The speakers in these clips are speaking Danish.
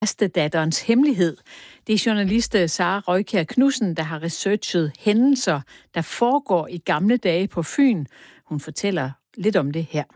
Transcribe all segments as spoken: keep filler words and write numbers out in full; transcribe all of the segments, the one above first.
Præstedadderens hemmelighed. Det er journalist Sara Røykjær Knudsen, der har researchet hændelser, der foregår i gamle dage på Fyn. Hun fortæller lidt om det her.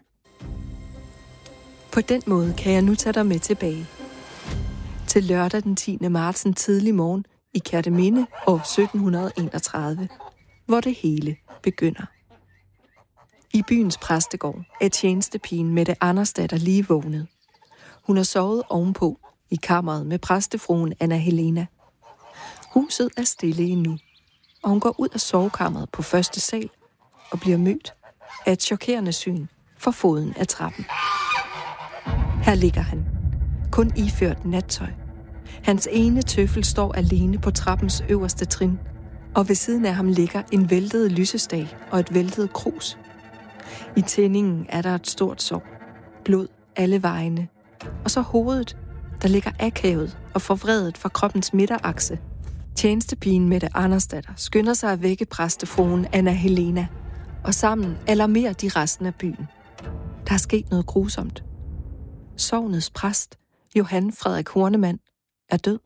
På den måde kan jeg nu tage dig med tilbage. Til lørdag den tiende marts en tidlig morgen i Kerteminde år sytten enogtredive, hvor det hele begynder. I byens præstegård er tjenestepigen Mette Andersdatter lige vågnet. Hun har sovet ovenpå i kammeret med præstefruen Anna Helena. Huset er stille endnu, og hun går ud af sovekammeret på første sal og bliver mødt af et chokerende syn for foden af trappen. Her ligger han, kun iført nattøj. Hans ene tøffel står alene på trappens øverste trin, og ved siden af ham ligger en væltet lysestage og et væltet krus. I tændingen er der et stort sår, blod alle vejene, og så hovedet, der ligger akavet og forvredet fra kroppens midterakse. Tjenestepigen Mette Andersdatter skynder sig at vække præstefruen Anna Helena, og sammen alarmerer de resten af byen. Der er sket noget grusomt. Sognets præst, Johan Frederik Hornemann, er død.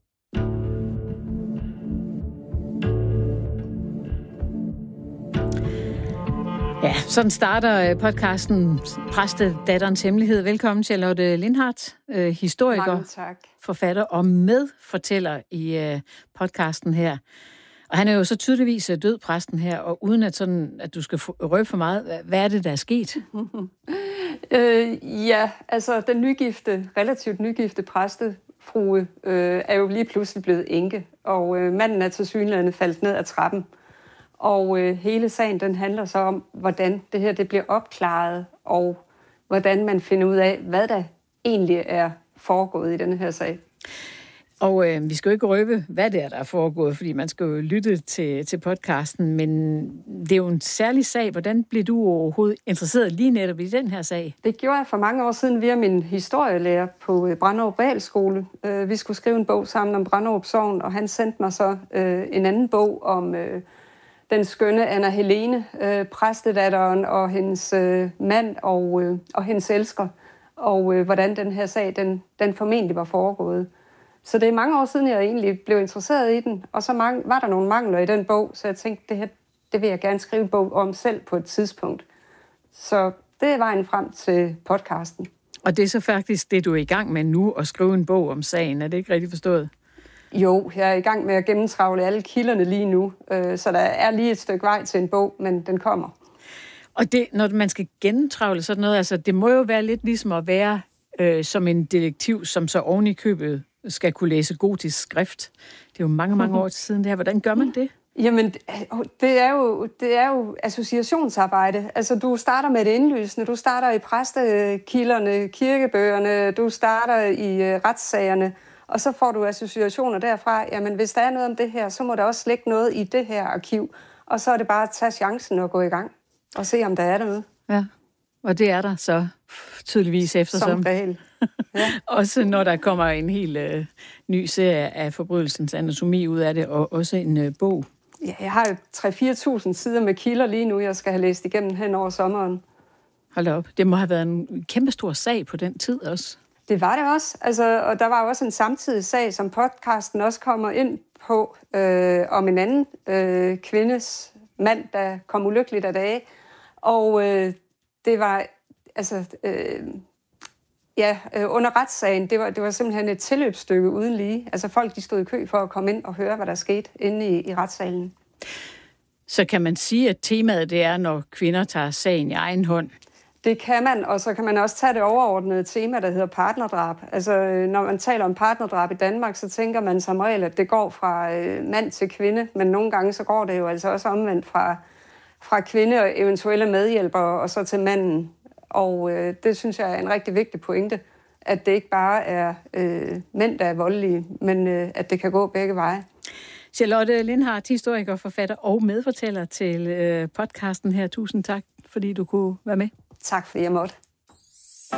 Ja, sådan starter podcasten Præstedadderens hemmelighed. Velkommen, Charlotte Lindhardt, historiker, forfatter og medfortæller i podcasten her. Og han er jo så tydeligvis død, præsten her, og uden at, sådan, at du skal røbe for meget, hvad er det, der er sket? øh, ja, altså den nygifte, relativt nygifte præstefrue øh, er jo lige pludselig blevet enke, og øh, manden er tilsyneladende faldt ned ad trappen. Og øh, hele sagen, den handler så om, hvordan det her det bliver opklaret, og hvordan man finder ud af, hvad der egentlig er foregået i denne her sag. Og øh, vi skal jo ikke røbe, hvad det er, der er foregået, fordi man skal jo lytte til, til podcasten, men det er jo en særlig sag. Hvordan blev du overhovedet interesseret lige netop i den her sag? Det gjorde jeg for mange år siden via min historielærer på Branderup Realskole. Vi skulle skrive en bog sammen om Branderup Sogn, og han sendte mig så øh, en anden bog om øh, den skønne Anna Helene, øh, præstedatteren og hendes øh, mand og, øh, og hendes elsker, og øh, hvordan den her sag, den, den formentlig var foregået. Så det er mange år siden, jeg egentlig blev interesseret i den, og så mange, var der nogle mangler i den bog, så jeg tænkte, det her, det vil jeg gerne skrive en bog om selv på et tidspunkt. Så det er vejen frem til podcasten. Og det er så faktisk det, du er i gang med nu, at skrive en bog om sagen. Er det ikke rigtig forstået? Jo, jeg er i gang med at gennemtravle alle kilderne lige nu, så der er lige et stykke vej til en bog, men den kommer. Og det, når man skal gennemtravle sådan noget, altså det må jo være lidt ligesom at være øh, som en detektiv, som så oven i købet skal kunne læse gotisk skrift. Det er jo mange, mange år siden det her. Hvordan gør man det? Jamen, det er jo, det er jo associationsarbejde. Altså, du starter med det indlysende. Du starter i præstekilderne, kirkebøgerne, du starter i uh, retssagerne, og så får du associationer derfra. Jamen, hvis der er noget om det her, så må der også ligge noget i det her arkiv. Og så er det bare at tage chancen og gå i gang og se, om der er noget. Ja, og det er der så tydeligvis eftersom. Som regel. Ja. Også når der kommer en helt øh, ny serie af forbrydelsens anatomi ud af det, og også en øh, bog. Ja, jeg har jo tre til fire tusind sider med kilder lige nu, jeg skal have læst igennem hen over sommeren. Hold op. Det må have været en kæmpestor sag på den tid også. Det var det også. Altså, og der var også en samtidig sag, som podcasten også kommer ind på, øh, om en anden øh, kvindes mand, der kom ulykkeligt af dage. Og øh, det var, altså... Øh, Ja, øh, under retssagen, det var, det var simpelthen et tilløbsstykke uden lige. Altså folk, de stod i kø for at komme ind og høre, hvad der skete inde i, i retssalen. Så kan man sige, at temaet det er, når kvinder tager sagen i egen hånd? Det kan man, og så kan man også tage det overordnede tema, der hedder partnerdrab. Altså når man taler om partnerdrab i Danmark, så tænker man som regel, at det går fra øh, mand til kvinde, men nogle gange så går det jo altså også omvendt fra, fra kvinde og eventuelle medhjælpere og så til manden. Og øh, det synes jeg er en rigtig vigtig pointe, at det ikke bare er øh, mænd, der er voldelige, men øh, at det kan gå begge veje. Charlotte Lindhardt, historiker, forfatter og medfortæller til øh, podcasten her. Tusind tak, fordi du kunne være med. Tak fordi jeg måtte.